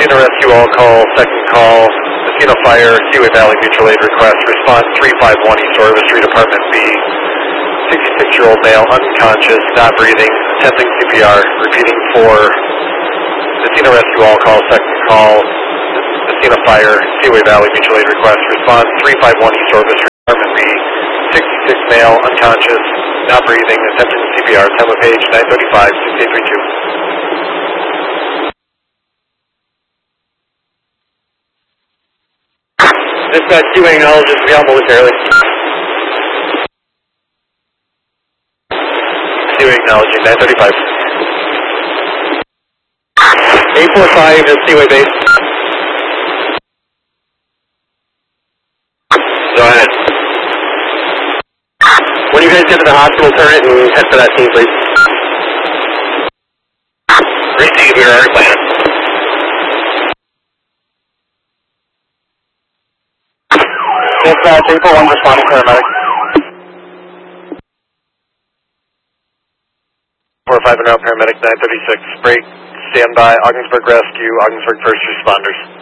Messina Rescue all call, second call, Messina Fire, Seaway Valley Mutual Aid request, response 351 East Orvis Street, Apartment B, 66-year-old male, unconscious, not breathing, attempting CPR, repeating for Messina Rescue all call, second call, Messina Fire, Seaway Valley Mutual Aid request, response 351 East Orvis Street, Apartment B, 66 male, unconscious, not breathing, attempting CPR, Temple Page, 935, 6832. Dispatch 2 acknowledges beyond momentarily. 2 acknowledging 935. 845 is Seaway base. Go ahead. When you guys get to the hospital, turn it and head for that team, please. Receive your airplane. Dispatch 841 responding paramedic. 45 and out paramedic 936. Break, standby, Ogdensburg Rescue, Ogdensburg first responders.